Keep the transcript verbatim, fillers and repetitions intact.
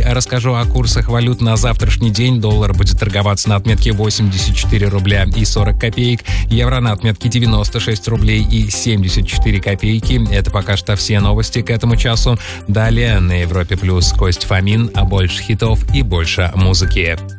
расскажу о курсах валют на завтрашний день. Доллар будет торговаться на отметке восемьдесят четыре рубля и сорок копеек, евро на отметке девяносто шесть рублей и семьдесят четыре копейки. Это пока что все новости к этому часу. Далее на Европе Плюс Кость Фомин, а больше хитов и больше музыки.